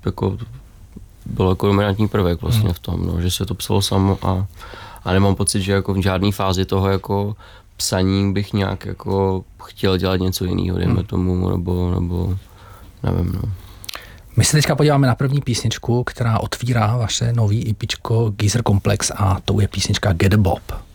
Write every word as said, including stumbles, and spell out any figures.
jako byl jako dominantní prvek vlastně hmm. v tom, no, že se to psalo samo a, a nemám pocit, že jako v žádné fázi toho jako psaní bych nějak jako chtěl dělat něco jiného, dejme hmm. tomu, nebo, nebo nevím, no. My se teďka podíváme na první písničku, která otvírá vaše nový EPčko Geezer Complex a to je písnička Get a Bob.